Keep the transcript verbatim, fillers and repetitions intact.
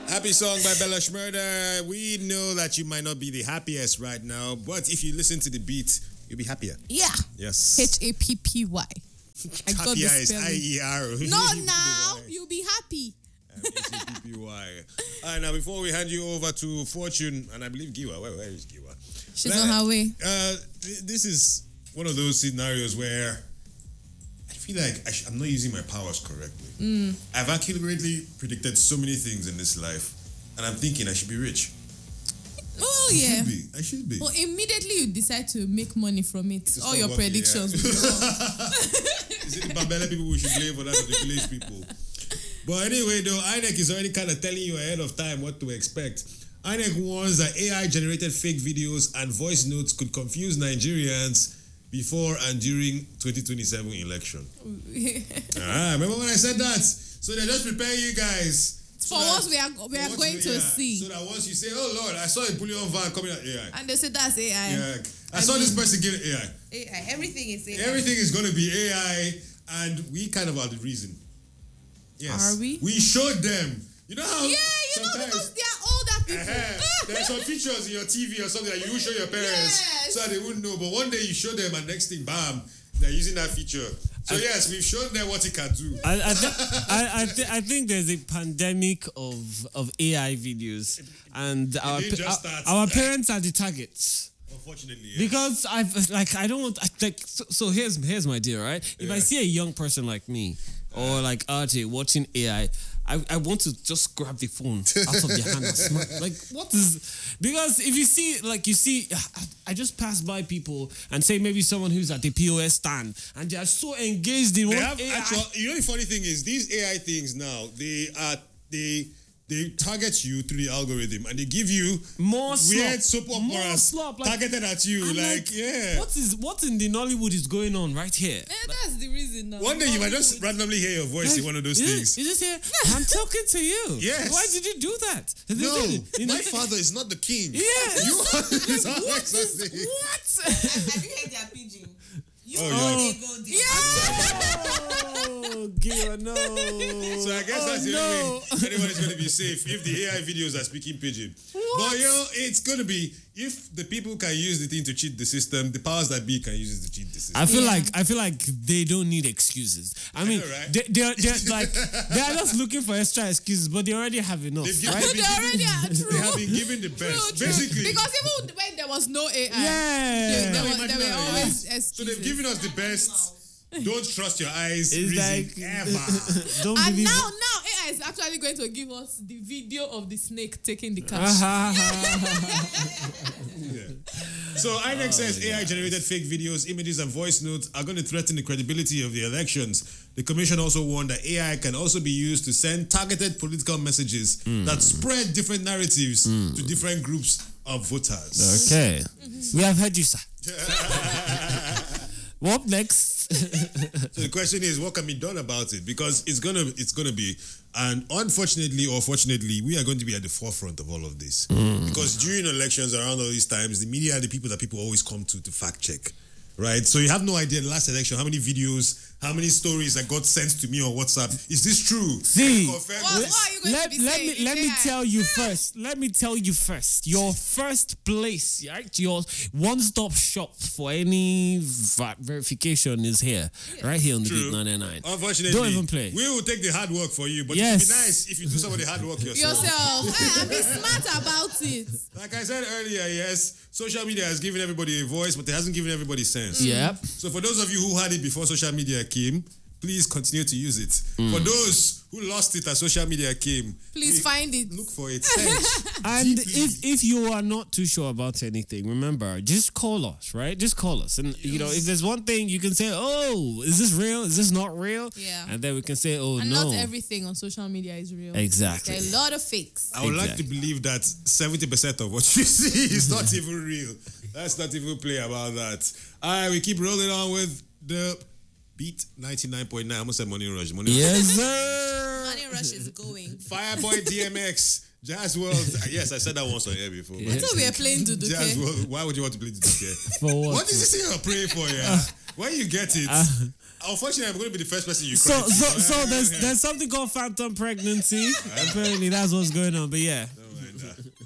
Happy song by Bella Schmurder. We know that you might not be the happiest right now, but if you listen to the beat, you'll be happier. Yeah. Yes. H A P P Y. I got the Happier is spelling. I E R. No, now you'll be happy. H A P P Y. All right, now before we hand you over to Fortune, and I believe Giwa. Where, where is Giwa? She's Now, on her way. Uh, th- this is one of those scenarios where I feel like I sh- I'm not using my powers correctly. Mm. I've accurately predicted so many things in this life, and I'm thinking I should be rich. Oh, I yeah. should be. I should be. Well, immediately you decide to make money from it. It's All not your working, predictions. yeah. will be wrong. Is it the Bambela people we should blame for that, or the village people? But anyway, though, I N E C is already kind of telling you ahead of time what to expect. I N E C warns that A I-generated fake videos and voice notes could confuse Nigerians before and during twenty twenty-seven election. ah, remember when I said that? So they're just preparing you guys. For what we are we are going to yeah, see. So that once you say, oh Lord, I saw a bullion van coming out A I. And they say that's A I. Yeah. I, I saw mean, this person get A I. A I. Everything is A I. Everything is going to be A I, and we kind of are the reason. Yes. Are we? We showed them. You know how? Yeah, you know, because they are older people. Uh-huh. There are some features in your T V or something that you will show your parents Yes. so that they wouldn't know. But one day you show them, and next thing, bam, they're using that feature. So I, yes, we've shown them what it can do. I I, th- I, I, th- I think there's a pandemic of of A I videos, and our didn't just our, start. our parents are the targets. Unfortunately, yes. Because I've like I don't want I, like so, so here's here's my deal, right? If Yeah. I see a young person like me or like R J watching A I, I, I want to just grab the phone out of their hand and smack. Like, what is... Because if you see, like, you see... I, I just pass by people and say maybe someone who's at the P O S stand and they are so engaged in They what have A I... actual, you know the funny thing is, these A I things now, they are... they They target you through the algorithm and they give you More weird slop. soap More operas slop, like- targeted at you. I'm Like, yeah. What is what in the Nollywood is going on right here? Yeah, that's the reason now. One day you might just Hollywood. randomly hear your voice Like, in one of those you things. Just, you just hear, I'm talking to you. Yes. Why did you do that? No, You know- my father is not the king. Yes. You are this What Alexa is- thing. what? Have you heard their pigeon? You Oh, know yeah. they go there. Oh, Gil, no. So I guess Oh, that's the no. only way anyone is going to be safe if the A I videos are speaking pigeon. What? But you know, it's going to be, if the people can use the thing to cheat the system, the powers that be can use it to cheat the system. I feel Yeah. like I feel like they don't need excuses. I mean, know, right? they, they're, they're like they're just looking for extra excuses, but they already have enough, They've given- right? they've They been already given- are true. They have been given the best. True, true. Basically. Because even when there was no A I, Yeah. there, there, No, were, imagine there were that, always yeah. excuses. So they've given us the best. Don't trust your eyes. It's reason like ever. don't And believe. now, now A I is actually going to give us the video of the snake taking the cash. Uh-huh. Yeah. So I N E C says A I-generated fake videos, images, and voice notes are going to threaten the credibility of the elections. The commission also warned that A I can also be used to send targeted political messages that spread different narratives to different groups of voters. Okay, we have heard you, sir. What next? So the question is, what can be done about it? Because it's gonna, it's gonna be, and unfortunately or fortunately, we are going to be at the forefront of all of this. Because during elections, around all these times, the media are the people that people always come to to fact check, right? So you have no idea the last election how many videos, how many stories that got sent to me on WhatsApp. Is this true? See, Confirm What, this. what are you going let, to be let saying? me let It's me A I. tell you first. Let me tell you first. Your first place, right? Your one-stop shop for any va- verification is here, right here on the True. Beat ninety-nine. Unfortunately, Don't even play. We will take the hard work for you, but it Yes. would be nice if you do some of the hard work yourself. Yourself. Hey, and be smart about it. Like I said earlier, yes, social media has given everybody a voice, but it hasn't given everybody sense. Yep. So for those of you who had it before social media came, please continue to use it. For those who lost it as social media came, Please we- find it. look for it. Search. And Deeply. if if you are not too sure about anything, remember, just call us, right? Just call us. And, you know, if there's one thing you can say, oh, is this real? Is this not real? Yeah. And then we can say, oh, And no. not everything on social media is real. Exactly. There are a lot of fakes. I would like to Exactly. believe that seventy percent of what you see is not even real. Let's not even play about that. All right, we keep rolling on with the Beat ninety-nine point nine. I almost said Money Rush. Money Yes, sir. Money Rush is going. Fireboy D M X. Jazz World. Yes, I said that once on air before. but- That's what we are playing to do. Jazz World. Why would you want to play Duduke? For what? What is this thing you're praying for, yeah? Where you get it? Uh, Unfortunately, I'm going to be the first person you So, cry to. so, so there's there's something called phantom pregnancy. Apparently, that's what's going on. But yeah, Don't mind that.